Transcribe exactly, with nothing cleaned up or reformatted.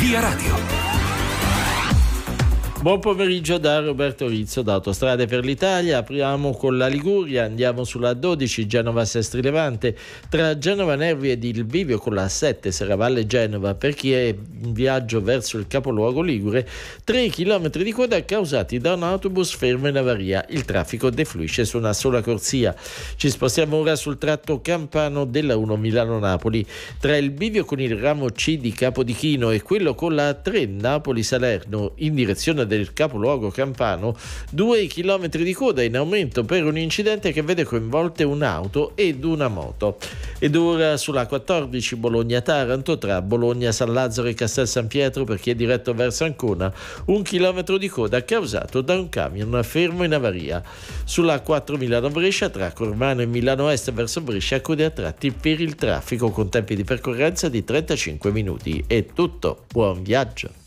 Via Radio. Buon pomeriggio da Roberto Rizzo da Autostrade per l'Italia. Apriamo con la Liguria, andiamo sulla dodici Genova-Sestri Levante, tra Genova Nervi ed il bivio con la sette Serravalle Genova. Per chi è in viaggio verso il capoluogo ligure, tre chilometri di coda causati da un autobus fermo in avaria. Il traffico defluisce su una sola corsia. Ci spostiamo ora sul tratto campano della uno Milano-Napoli, tra il bivio con il ramo C di Capodichino e quello con la tre Napoli-Salerno in direzione del capoluogo campano. Due chilometri di coda in aumento per un incidente che vede coinvolte un'auto ed una moto. Ed ora sulla quattordici Bologna-Taranto, tra Bologna-San Lazzaro e Castel San Pietro, per chi è diretto verso Ancona, un chilometro di coda causato da un camion fermo in avaria. Sulla quattro Milano-Brescia, tra Cormano e Milano Est verso Brescia, code a tratti per il traffico con tempi di percorrenza di trentacinque minuti. È tutto, buon viaggio.